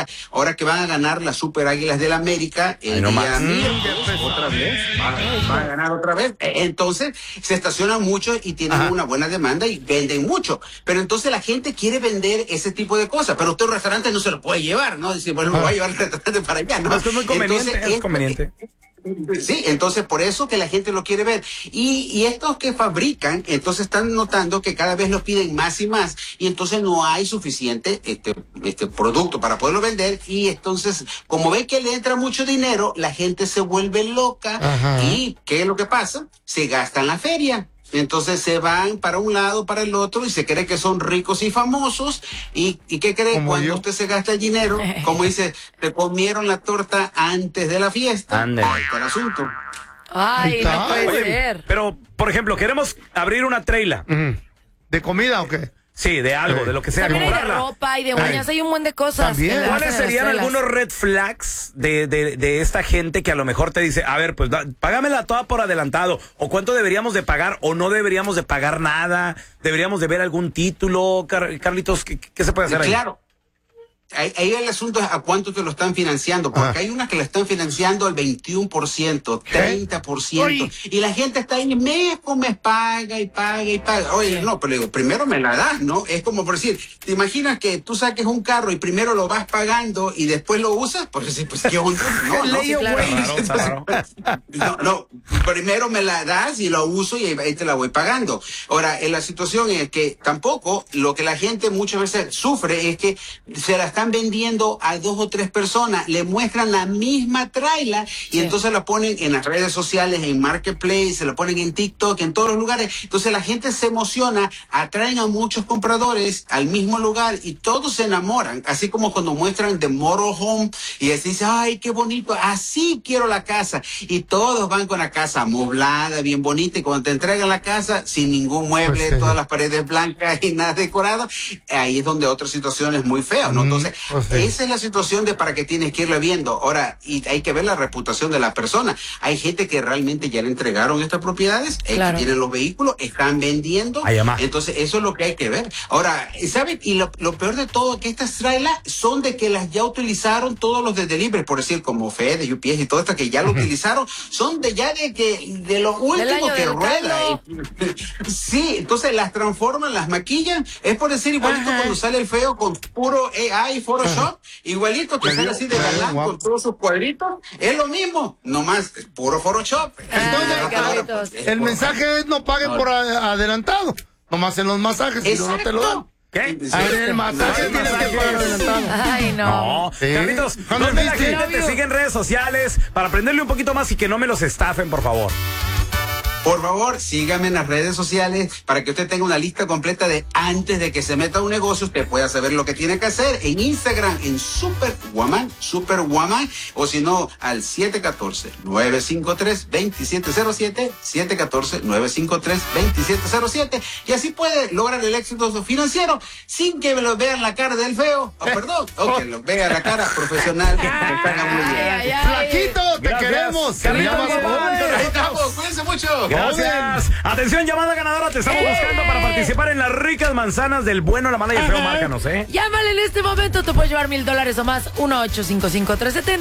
ahora que van a ganar las Super Águilas del América, el día miércoles, otra vez, van a ganar otra vez. Entonces, se estacionan mucho y tienen una buena demanda y venden mucho. Pero entonces la gente quiere vender ese tipo de cosas, pero usted un restaurante no se lo puede llevar, ¿no? Dice, bueno, lo voy a llevar al restaurante para allá, ¿no? Esto es muy conveniente, Entonces, es conveniente. Sí, entonces por eso que la gente lo quiere ver. Y estos que fabrican, entonces están notando que cada vez lo piden más y más, y entonces no hay suficiente este producto para poderlo vender, y entonces, como ven que le entra mucho dinero, la gente se vuelve loca. ¿Y qué es lo que pasa? Se gasta en la feria. Entonces se van para un lado, para el otro, y se cree que son ricos y famosos. ¿Y qué cree? Cuando usted se gasta el dinero, como dice, te comieron la torta antes de la fiesta. Ande. Ahí está el asunto. Ay, no puede Oye, ser. pero, por ejemplo, queremos abrir una traila. ¿De comida o qué? Sí, de algo, de lo que sea. También hay de comprarla. ropa y de uñas, hay un buen de cosas. También. que le ¿Cuáles hacen en serían las telas. algunos red flags de esta gente que a lo mejor te dice, a ver, pues págamela toda por adelantado, o cuánto deberíamos de pagar, o no deberíamos de pagar nada, deberíamos de ver algún título, Carlitos, ¿qué se puede hacer ahí? Claro. Ahí el asunto es a cuánto te lo están financiando, porque hay unas que lo están financiando al 21%, 30%, y la gente está ahí mes con mes, paga y paga y paga. Oye, no, pero digo, primero me la das, ¿no? Es como por decir, ¿te imaginas que tú saques un carro y primero lo vas pagando y después lo usas? Pues sí, pues qué onda, no, primero me la das y lo uso y ahí te la voy pagando. Ahora, la situación es que tampoco lo que la gente muchas veces sufre es que se la están vendiendo a 2 o 3 personas, le muestran la misma traila y entonces la ponen en las redes sociales, en Marketplace, se la ponen en TikTok, en todos los lugares. Entonces la gente se emociona, atraen a muchos compradores al mismo lugar y todos se enamoran, así como cuando muestran The Model Home y así dice, ay, qué bonito, así quiero la casa, y todos van con la casa amoblada, bien bonita, y cuando te entregan la casa sin ningún mueble, todas las paredes blancas y nada decorado, ahí es donde otra situación es muy fea, ¿no? Entonces, esa es la situación de para qué tienes que irla viendo. Ahora, y hay que ver la reputación de la persona. Hay gente que realmente ya le entregaron estas propiedades, que tienen los vehículos, están vendiendo. Entonces, eso es lo que hay que ver. Ahora, ¿saben? Y lo peor de todo, que estas trailers son de que las ya utilizaron todos los de delivery, por decir, como FedEx, UPS y todo esto, que ya lo utilizaron, son de lo último que rueda. Sí, entonces las transforman, las maquillan. Es por decir, igualito cuando sale el feo con puro AI, Photoshop, igualito que sale así de galán con todos sus cuadritos, es lo mismo, nomás es puro Photoshop. Entonces, el mensaje es no paguen por adelantado, nomás en los masajes, si no te lo dan. ¿Qué? En el masaje tienes que pagar adelantado. Ay, no. Carlitos, ¿dónde la gente te sigue en redes sociales para aprenderle un poquito más y que no me los estafen, por favor? Por favor, sígame en las redes sociales para que usted tenga una lista completa de antes de que se meta a un negocio, usted pueda saber lo que tiene que hacer. En Instagram, en Superwoman, o si no, al 714-953-2707, 714-953-2707, y así puede lograr el éxito financiero sin que me lo vean la cara del feo, o que lo vea la cara profesional. Flaquito, te queremos. Cuídense mucho. Gracias. Atención, llamada ganadora. Te estamos buscando para participar en las ricas manzanas del bueno, la mala y el feo. Márcanos, ¿eh? Llámale en este momento. Te puedes llevar $1,000 o más. 1-855-370.